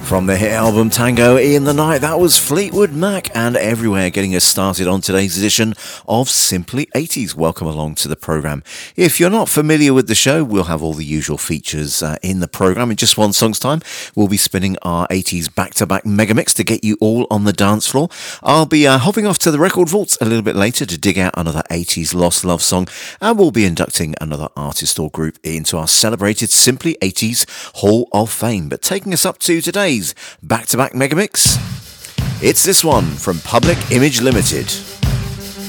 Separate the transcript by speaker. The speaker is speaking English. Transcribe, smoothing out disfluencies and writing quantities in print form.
Speaker 1: From the hit album Tango in the Night, that was Fleetwood Mac and Everywhere, getting us started on today's edition of Simply 80s. Welcome along to the programme. If you're not familiar with the show, we'll have all the usual features in the programme. In just one song's time, we'll be spinning our 80s back-to-back megamix to get you all on the dance floor. I'll be hopping off to the record vaults a little bit later to dig out another 80s lost love song, and we'll be inducting another artist or group into our celebrated Simply 80s Hall of Fame. But taking us up to today's back-to-back megamix, it's this one from Public Image Limited.